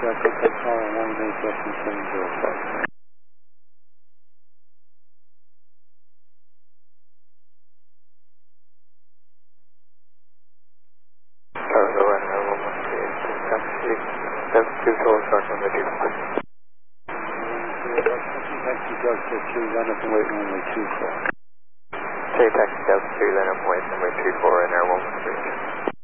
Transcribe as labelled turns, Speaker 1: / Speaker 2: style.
Speaker 1: contact call 118 Justin 705.
Speaker 2: Taxi
Speaker 1: Delta 2, run up and wait runway 24.
Speaker 2: Taxi Delta 2, then up and wait runway 24 in Air 113.